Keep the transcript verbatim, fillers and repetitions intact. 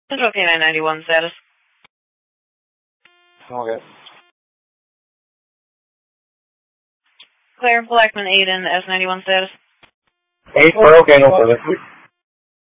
Central K nine ninety-one status. Okay. Claire Blackman eight in S ninety-one status. eight for okay, no further.